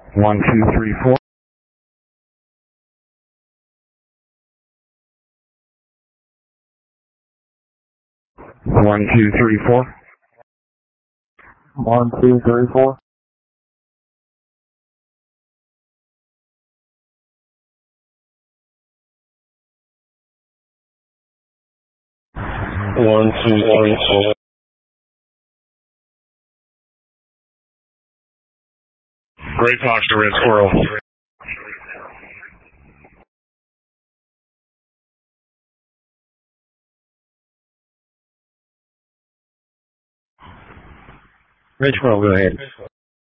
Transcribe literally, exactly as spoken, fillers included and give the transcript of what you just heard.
One, two, three, four. One, two, three, four. One, two, three, four. One, two, three, four. Great posture, Red Squirrel. Red Squirrel, go ahead.